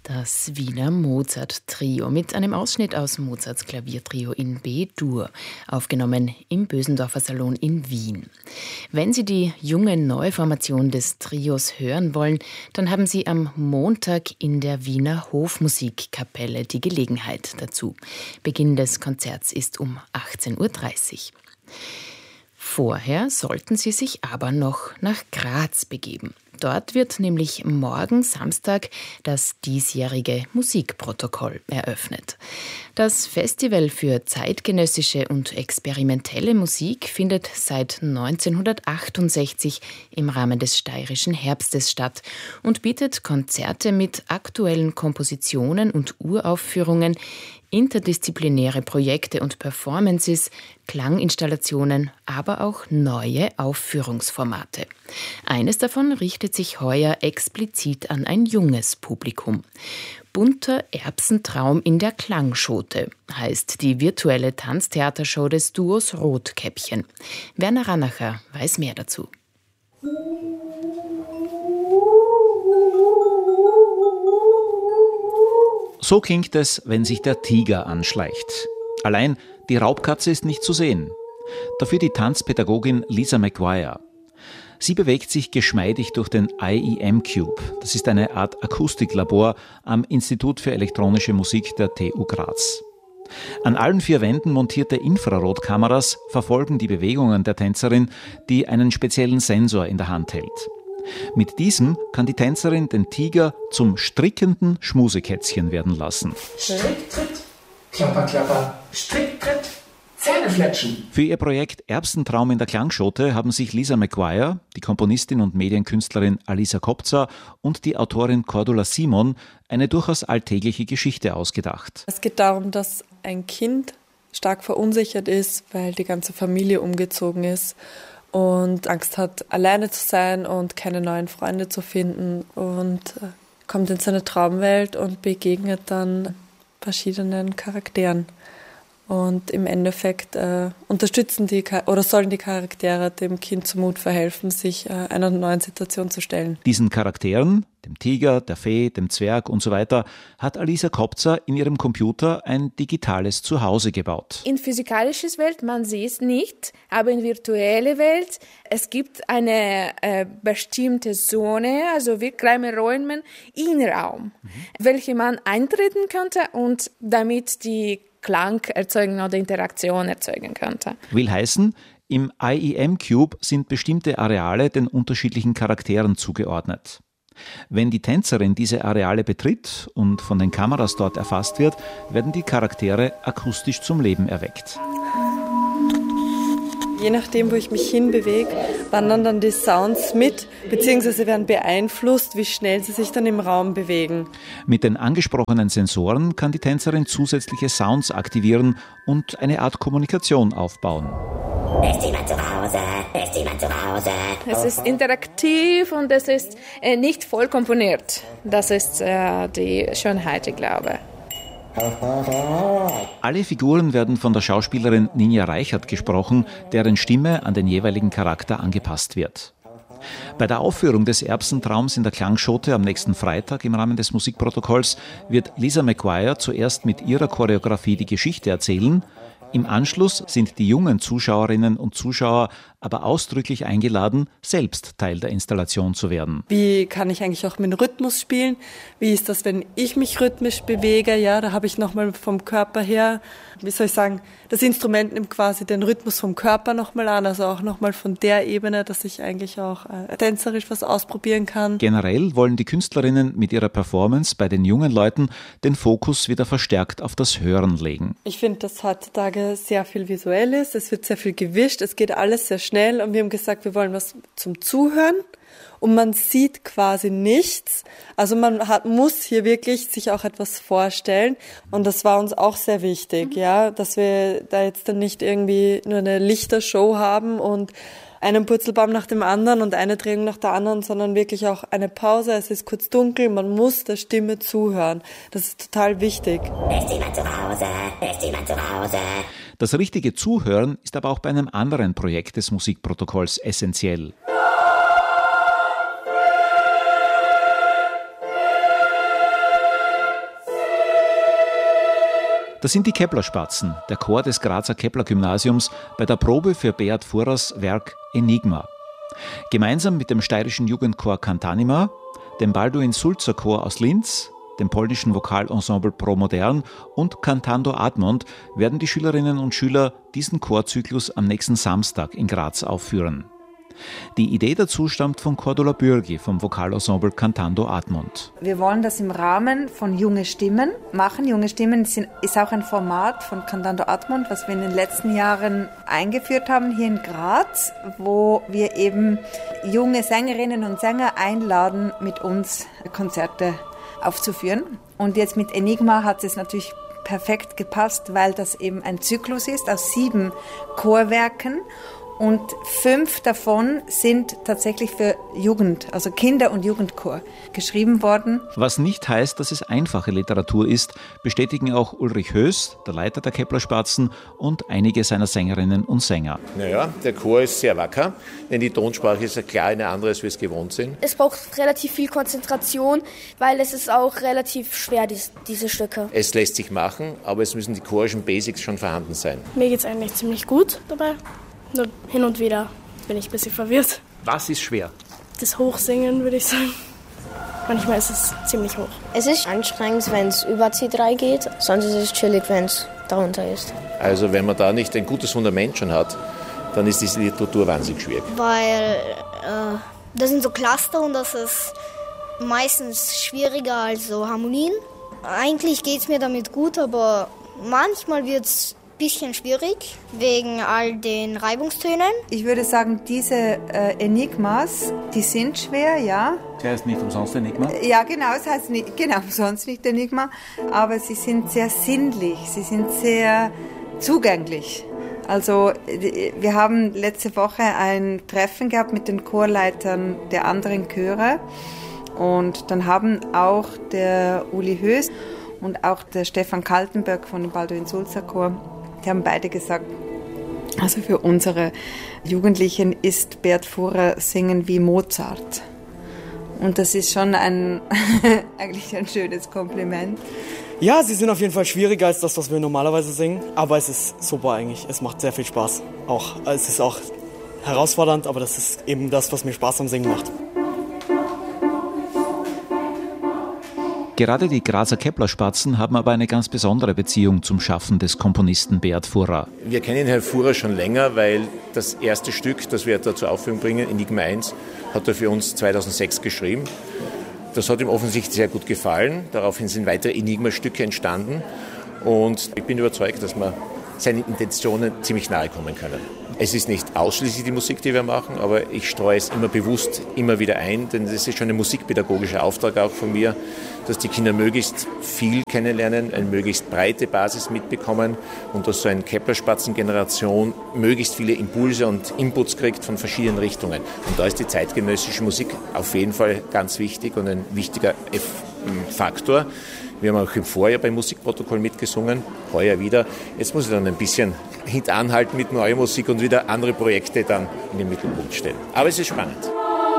Das Wiener Mozart-Trio mit einem Ausschnitt aus Mozarts Klaviertrio in B-Dur, aufgenommen im Bösendorfer Salon in Wien. Wenn Sie die junge Neuformation des Trios hören wollen, dann haben Sie am Montag in der Wiener Hofmusikkapelle die Gelegenheit dazu. Beginn des Konzerts ist um 18:30 Uhr. Vorher sollten Sie sich aber noch nach Graz begeben. Dort wird nämlich morgen Samstag das diesjährige Musikprotokoll eröffnet. Das Festival für zeitgenössische und experimentelle Musik findet seit 1968 im Rahmen des Steirischen Herbstes statt und bietet Konzerte mit aktuellen Kompositionen und Uraufführungen, interdisziplinäre Projekte und Performances, Klanginstallationen, aber auch neue Aufführungsformate. Eines davon richtet sich heuer explizit an ein junges Publikum. Bunter Erbsentraum in der Klangschote heißt die virtuelle Tanztheatershow des Duos Rotkäppchen. Werner Rannacher weiß mehr dazu. So klingt es, wenn sich der Tiger anschleicht. Allein die Raubkatze ist nicht zu sehen. Dafür die Tanzpädagogin Lisa Maguire. Sie bewegt sich geschmeidig durch den IEM Cube. Das ist eine Art Akustiklabor am Institut für elektronische Musik der TU Graz. An allen 4 Wänden montierte Infrarotkameras verfolgen die Bewegungen der Tänzerin, die einen speziellen Sensor in der Hand hält. Mit diesem kann die Tänzerin den Tiger zum strickenden Schmusekätzchen werden lassen. Stricktritt, Klapper, Klapper, Stricktritt, Zähnefletschen. Für ihr Projekt Erbsentraum in der Klangschote haben sich Lisa Maguire, die Komponistin und Medienkünstlerin Alisa Kopza und die Autorin Cordula Simon eine durchaus alltägliche Geschichte ausgedacht. Es geht darum, dass ein Kind stark verunsichert ist, weil die ganze Familie umgezogen ist und Angst hat, alleine zu sein und keine neuen Freunde zu finden und kommt in seine Traumwelt und begegnet dann verschiedenen Charakteren. Und im Endeffekt sollen die Charaktere dem Kind zum Mut verhelfen, sich einer neuen Situation zu stellen. Diesen Charakteren, dem Tiger, der Fee, dem Zwerg und so weiter, hat Alisa Kopza in ihrem Computer ein digitales Zuhause gebaut. In physikalisches Welt, man sieht es nicht, aber in virtuelle Welt, es gibt eine bestimmte Zone, also wie kleine Räume, Innenraum, welche man eintreten könnte und damit die Klang erzeugen oder Interaktion erzeugen könnte. Will heißen, im IEM Cube sind bestimmte Areale den unterschiedlichen Charakteren zugeordnet. Wenn die Tänzerin diese Areale betritt und von den Kameras dort erfasst wird, werden die Charaktere akustisch zum Leben erweckt. Je nachdem, wo ich mich hinbewege, wandern dann die Sounds mit, beziehungsweise werden beeinflusst, wie schnell sie sich dann im Raum bewegen. Mit den angesprochenen Sensoren kann die Tänzerin zusätzliche Sounds aktivieren und eine Art Kommunikation aufbauen. Ist jemand zu Hause? Ist jemand zu Hause? Es ist interaktiv und es ist nicht voll komponiert. Das ist die Schönheit, ich glaube. Alle Figuren werden von der Schauspielerin Ninja Reichert gesprochen, deren Stimme an den jeweiligen Charakter angepasst wird. Bei der Aufführung des Erbsentraums in der Klangschote am nächsten Freitag im Rahmen des Musikprotokolls wird Lisa Maguire zuerst mit ihrer Choreografie die Geschichte erzählen. Im Anschluss sind die jungen Zuschauerinnen und Zuschauer aber ausdrücklich eingeladen, selbst Teil der Installation zu werden. Wie kann ich eigentlich auch mit Rhythmus spielen? Wie ist das, wenn ich mich rhythmisch bewege? Ja, da habe ich nochmal vom Körper her, wie soll ich sagen, das Instrument nimmt quasi den Rhythmus vom Körper nochmal an, also auch nochmal von der Ebene, dass ich eigentlich auch tänzerisch was ausprobieren kann. Generell wollen die Künstlerinnen mit ihrer Performance bei den jungen Leuten den Fokus wieder verstärkt auf das Hören legen. Ich finde, dass heutzutage sehr viel visuell ist, es wird sehr viel gewischt, es geht alles sehr schnell und wir haben gesagt, wir wollen was zum Zuhören und man sieht quasi nichts. Also man muss hier wirklich sich auch etwas vorstellen und das war uns auch sehr wichtig, ja, dass wir da jetzt dann nicht irgendwie nur eine Lichtershow haben und einen Purzelbaum nach dem anderen und eine Drehung nach der anderen, sondern wirklich auch eine Pause, es ist kurz dunkel, man muss der Stimme zuhören. Das ist total wichtig. Ist jemand zu Hause? Ist jemand zu Hause? Das richtige Zuhören ist aber auch bei einem anderen Projekt des Musikprotokolls essentiell. Das sind die Kepler-Spatzen, der Chor des Grazer Kepler-Gymnasiums bei der Probe für Beat Furers Werk Enigma. Gemeinsam mit dem steirischen Jugendchor Cantanima, dem Balduin-Sulzer-Chor aus Linz, dem polnischen Vokalensemble Pro Modern und Cantando Admont werden die Schülerinnen und Schüler diesen Chorzyklus am nächsten Samstag in Graz aufführen. Die Idee dazu stammt von Cordula Bürgi vom Vokalensemble Cantando Admont. Wir wollen das im Rahmen von Junge Stimmen machen. Junge Stimmen ist auch ein Format von Cantando Admont, was wir in den letzten Jahren eingeführt haben hier in Graz, wo wir eben junge Sängerinnen und Sänger einladen, mit uns Konzerte aufzuführen. Und jetzt mit Enigma hat es natürlich perfekt gepasst, weil das eben ein Zyklus ist aus 7 Chorwerken. Und 5 davon sind tatsächlich für Jugend, also Kinder- und Jugendchor, geschrieben worden. Was nicht heißt, dass es einfache Literatur ist, bestätigen auch Ulrich Höß, der Leiter der Kepler-Spatzen, und einige seiner Sängerinnen und Sänger. Naja, der Chor ist sehr wacker, denn die Tonsprache ist ja klar eine andere, als wir es gewohnt sind. Es braucht relativ viel Konzentration, weil es ist auch relativ schwer, diese Stücke. Es lässt sich machen, aber es müssen die chorischen Basics schon vorhanden sein. Mir geht es eigentlich ziemlich gut dabei. Nur hin und wieder bin ich ein bisschen verwirrt. Was ist schwer? Das Hochsingen, würde ich sagen. Manchmal ist es ziemlich hoch. Es ist anstrengend, wenn es über C3 geht, sonst ist es chillig, wenn es darunter ist. Also wenn man da nicht ein gutes Fundament schon hat, dann ist diese Literatur wahnsinnig schwierig. Weil das sind so Cluster und das ist meistens schwieriger als so Harmonien. Eigentlich geht es mir damit gut, aber manchmal wird es bisschen schwierig, wegen all den Reibungstönen. Ich würde sagen, diese Enigmas, die sind schwer, ja. Das heißt nicht umsonst Enigma? Ja, genau, es heißt nicht, umsonst nicht Enigma, aber sie sind sehr sinnlich, sie sind sehr zugänglich. Also wir haben letzte Woche ein Treffen gehabt mit den Chorleitern der anderen Chöre und dann haben auch der Uli Höß und auch der Stefan Kaltenberg von dem Balduin-Sulzer Chor, die haben beide gesagt, also für unsere Jugendlichen ist Beat Furer Singen wie Mozart. Und das ist schon eigentlich ein schönes Kompliment. Ja, sie sind auf jeden Fall schwieriger als das, was wir normalerweise singen. Aber es ist super eigentlich. Es macht sehr viel Spaß. Es ist auch herausfordernd, aber das ist eben das, was mir Spaß am Singen macht. Gerade die Grazer Kepler-Spatzen haben aber eine ganz besondere Beziehung zum Schaffen des Komponisten Beat Furer. Wir kennen Herrn Furer schon länger, weil das erste Stück, das wir da zur Aufführung bringen, Enigma 1, hat er für uns 2006 geschrieben. Das hat ihm offensichtlich sehr gut gefallen. Daraufhin sind weitere Enigma-Stücke entstanden. Und ich bin überzeugt, dass wir seinen Intentionen ziemlich nahe kommen können. Es ist nicht ausschließlich die Musik, die wir machen, aber ich streue es immer bewusst immer wieder ein, denn das ist schon ein musikpädagogischer Auftrag auch von mir, dass die Kinder möglichst viel kennenlernen, eine möglichst breite Basis mitbekommen und dass so eine Kepler-Spatzen-Generation möglichst viele Impulse und Inputs kriegt von verschiedenen Richtungen. Und da ist die zeitgenössische Musik auf jeden Fall ganz wichtig und ein wichtiger Faktor. Wir haben auch im Vorjahr beim Musikprotokoll mitgesungen, heuer wieder. Jetzt muss ich dann ein bisschen hintanhalten mit neuer Musik und wieder andere Projekte dann in den Mittelpunkt stellen. Aber es ist spannend.